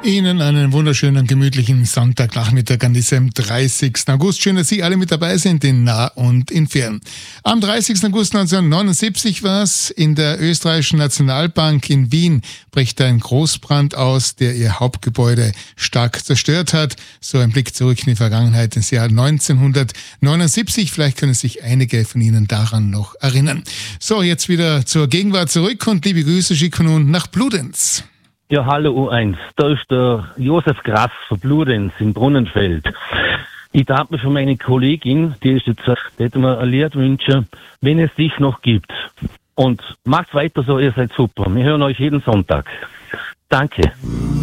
Ihnen einen wunderschönen, gemütlichen Sonntagnachmittag an diesem 30. August. Schön, dass Sie alle mit dabei sind, in nah und in fern. Am 30. August 1979 war es. In der Österreichischen Nationalbank in Wien bricht ein Großbrand aus, der ihr Hauptgebäude stark zerstört hat. So ein Blick zurück in die Vergangenheit ins Jahr 1979. Vielleicht können sich einige von Ihnen daran noch erinnern. So, jetzt wieder zur Gegenwart zurück und liebe Grüße schicken nun nach Bludenz. Ja, hallo U1, da ist der Josef Grass von Bludenz im Brunnenfeld. Ich darf mir für meine Kollegin, die ist jetzt, die hätte mir ein Lied wünschen, wenn es dich noch gibt. Und macht weiter so, ihr seid super. Wir hören euch jeden Sonntag. Danke.